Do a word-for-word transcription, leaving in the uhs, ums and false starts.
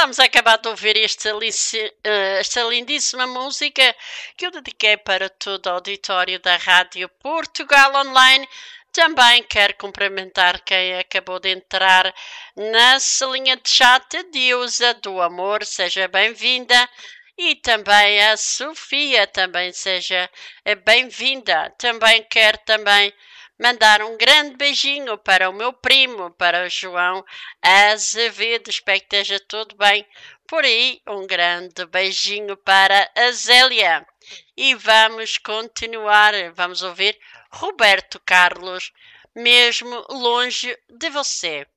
Estamos a acabar de ouvir esta, lici- eh, esta lindíssima música que eu dediquei para todo o auditório da Rádio Portugal Online. Também quero cumprimentar quem acabou de entrar na salinha de chat, a Deusa do Amor, seja bem-vinda. E também a Sofia, também seja eh, bem-vinda. Também quero também mandar um grande beijinho para o meu primo, para o João Azevedo. Espero que esteja tudo bem por aí. Um grande beijinho para a Zélia. E vamos continuar, vamos ouvir Roberto Carlos, mesmo longe de você.